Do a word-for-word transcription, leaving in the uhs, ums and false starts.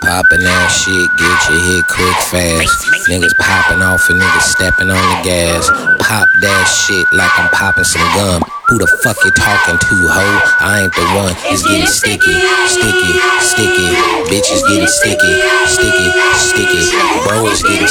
Poppin' that shit, get your hit quick fast. Niggas popping off and niggas stepping on the gas. Pop that shit like I'm popping some gum. Who the fuck you talking to, ho? I ain't the one. It's getting sticky, sticky, sticky. Bitch is getting sticky, sticky, sticky. Bro is getting